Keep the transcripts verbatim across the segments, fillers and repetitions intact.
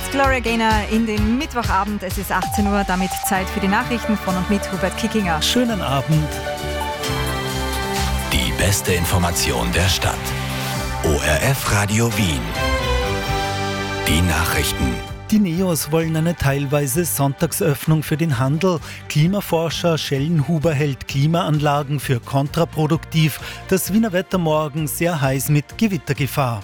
Jetzt Gloria Gaynor in den Mittwochabend. Es ist achtzehn Uhr, damit Zeit für die Nachrichten von und mit Hubert Kickinger. Schönen Abend. Die beste Information der Stadt. O R F Radio Wien. Die Nachrichten. Die Neos wollen eine teilweise Sonntagsöffnung für den Handel. Klimaforscher Schellenhuber hält Klimaanlagen für kontraproduktiv. Das Wiener Wetter morgen sehr heiß mit Gewittergefahr.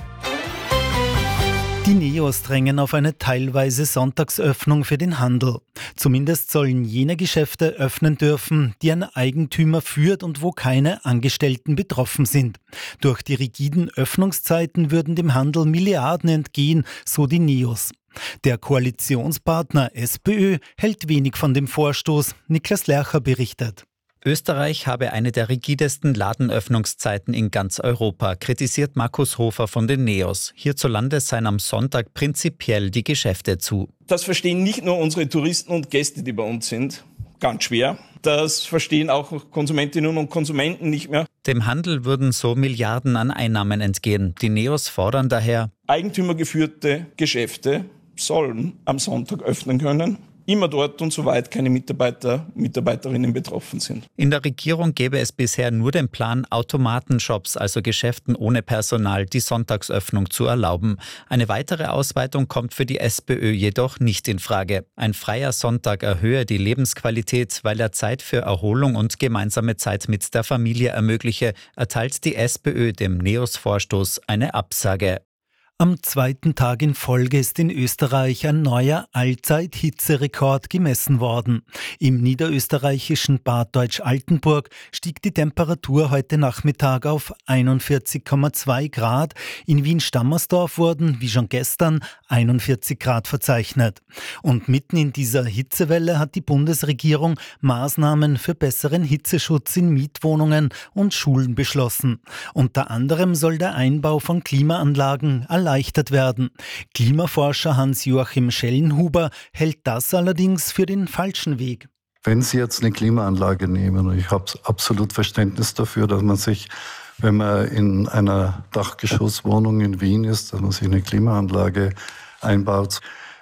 Die Neos drängen auf eine teilweise Sonntagsöffnung für den Handel. Zumindest sollen jene Geschäfte öffnen dürfen, die ein Eigentümer führt und wo keine Angestellten betroffen sind. Durch die rigiden Öffnungszeiten würden dem Handel Milliarden entgehen, so die Neos. Der Koalitionspartner SPÖ hält wenig von dem Vorstoß. Niklas Lercher berichtet. Österreich habe eine der rigidesten Ladenöffnungszeiten in ganz Europa, kritisiert Markus Hofer von den Neos. Hierzulande seien am Sonntag prinzipiell die Geschäfte zu. Das verstehen nicht nur unsere Touristen und Gäste, die bei uns sind, ganz schwer. Das verstehen auch Konsumentinnen und Konsumenten nicht mehr. Dem Handel würden so Milliarden an Einnahmen entgehen. Die Neos fordern daher: Eigentümergeführte Geschäfte sollen am Sonntag öffnen können. Immer dort und soweit keine Mitarbeiter, Mitarbeiterinnen betroffen sind. In der Regierung gäbe es bisher nur den Plan, Automatenshops, also Geschäften ohne Personal, die Sonntagsöffnung zu erlauben. Eine weitere Ausweitung kommt für die SPÖ jedoch nicht in Frage. Ein freier Sonntag erhöhe die Lebensqualität, weil er Zeit für Erholung und gemeinsame Zeit mit der Familie ermögliche, erteilt die SPÖ dem Neos-Vorstoß eine Absage. Am zweiten Tag in Folge ist in Österreich ein neuer Allzeit-Hitzerekord gemessen worden. Im niederösterreichischen Bad Deutsch-Altenburg stieg die Temperatur heute Nachmittag auf einundvierzig Komma zwei Grad. In Wien-Stammersdorf wurden, wie schon gestern, einundvierzig Grad verzeichnet. Und mitten in dieser Hitzewelle hat die Bundesregierung Maßnahmen für besseren Hitzeschutz in Mietwohnungen und Schulen beschlossen. Unter anderem soll der Einbau von Klimaanlagen allein erleichtert werden. Klimaforscher Hans-Joachim Schellenhuber hält das allerdings für den falschen Weg. Wenn Sie jetzt eine Klimaanlage nehmen, und ich habe absolut Verständnis dafür, dass man sich, wenn man in einer Dachgeschosswohnung in Wien ist, dass man sich eine Klimaanlage einbaut.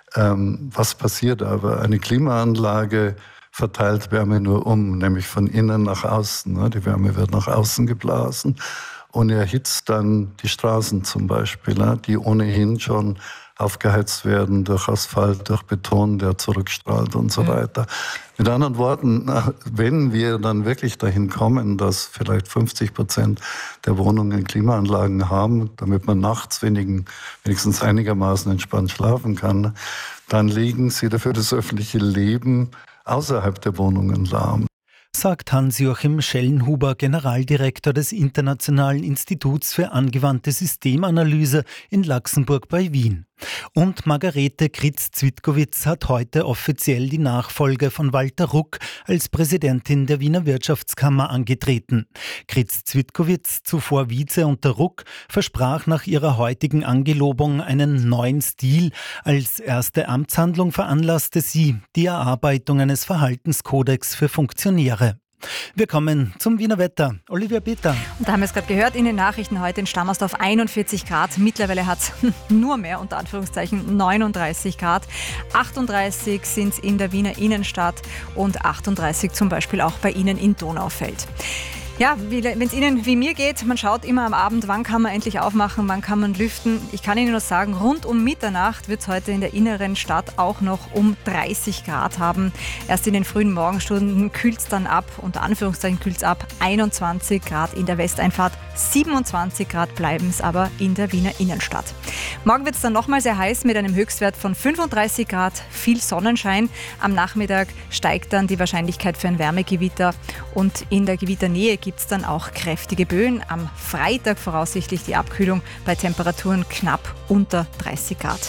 Ähm, was passiert aber? Eine Klimaanlage verteilt Wärme nur um, nämlich von innen nach außen. Ne? Die Wärme wird nach außen geblasen. Und erhitzt dann die Straßen zum Beispiel, die ohnehin schon aufgeheizt werden durch Asphalt, durch Beton, der zurückstrahlt und so weiter. Mit anderen Worten, wenn wir dann wirklich dahin kommen, dass vielleicht fünfzig Prozent der Wohnungen Klimaanlagen haben, damit man nachts wenigen, wenigstens einigermaßen entspannt schlafen kann, dann legen sie dafür das öffentliche Leben außerhalb der Wohnungen lahm. Sagt Hans-Joachim Schellenhuber, Generaldirektor des Internationalen Instituts für angewandte Systemanalyse in Laxenburg bei Wien. Und Margarete Kritz-Zwitkowitz hat heute offiziell die Nachfolge von Walter Ruck als Präsidentin der Wiener Wirtschaftskammer angetreten. Kritz-Zwitkowitz, zuvor Vize unter Ruck, versprach nach ihrer heutigen Angelobung einen neuen Stil. Als erste Amtshandlung veranlasste sie die Erarbeitung eines Verhaltenskodex für Funktionäre. Wir kommen zum Wiener Wetter. Olivia Peter. Und da haben wir es gerade gehört in den Nachrichten heute in Stammersdorf einundvierzig Grad. Mittlerweile hat es nur mehr, unter Anführungszeichen, neununddreißig Grad. achtunddreißig sind es in der Wiener Innenstadt und achtunddreißig zum Beispiel auch bei Ihnen in Donaufeld. Ja, wenn es Ihnen wie mir geht, man schaut immer am Abend, wann kann man endlich aufmachen, wann kann man lüften. Ich kann Ihnen nur sagen, rund um Mitternacht wird es heute in der inneren Stadt auch noch um dreißig Grad haben. Erst in den frühen Morgenstunden kühlt es dann ab, unter Anführungszeichen kühlt es ab, einundzwanzig Grad in der Westeinfahrt, siebenundzwanzig Grad bleiben es aber in der Wiener Innenstadt. Morgen wird es dann nochmal sehr heiß mit einem Höchstwert von fünfunddreißig Grad, viel Sonnenschein. Am Nachmittag steigt dann die Wahrscheinlichkeit für ein Wärmegewitter und in der Gewitternähe gibt es dann auch kräftige Böen. Am Freitag voraussichtlich die Abkühlung bei Temperaturen knapp unter dreißig Grad.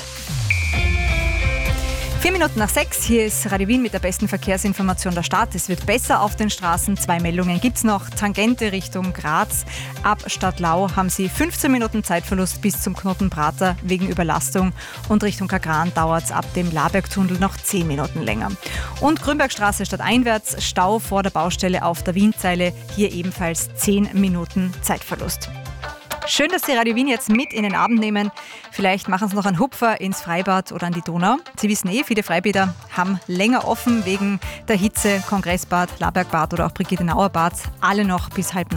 Vier Minuten nach sechs, hier ist Radio Wien mit der besten Verkehrsinformation der Stadt. Es wird besser auf den Straßen. Zwei Meldungen gibt es noch. Tangente Richtung Graz. Ab Stadtlau haben Sie fünfzehn Minuten Zeitverlust bis zum Knoten Prater wegen Überlastung. Und Richtung Kagran dauert es ab dem Labergtunnel noch zehn Minuten länger. Und Grünbergstraße stadteinwärts, Stau vor der Baustelle auf der Wienzeile. Hier ebenfalls zehn Minuten Zeitverlust. Schön, dass Sie Radio Wien jetzt mit in den Abend nehmen. Vielleicht machen Sie noch einen Hupfer ins Freibad oder an die Donau. Sie wissen eh, viele Freibäder haben länger offen wegen der Hitze. Kongressbad, Labergbad oder auch Brigitte-Nauer-Bad. Alle noch bis halb neun.